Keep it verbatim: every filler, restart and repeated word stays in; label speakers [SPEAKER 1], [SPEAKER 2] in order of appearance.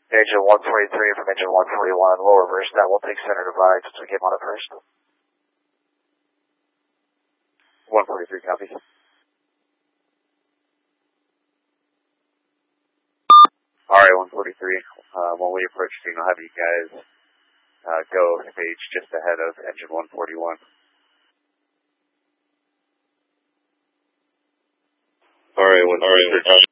[SPEAKER 1] Engine one forty-three from engine one forty-one, we'll reverse that. We'll take center divide since we came on it first. one forty-three, copy. Alright, one forty-three, uh, when we approach scene, I'll have you guys uh, go stage just ahead of engine one forty-one.
[SPEAKER 2] Alright, one forty-three.